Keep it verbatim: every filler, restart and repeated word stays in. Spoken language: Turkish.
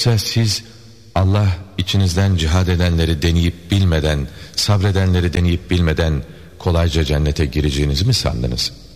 Yoksa siz Allah içinizden cihad edenleri deneyip bilmeden, sabredenleri deneyip bilmeden kolayca cennete gireceğinizi mi sandınız?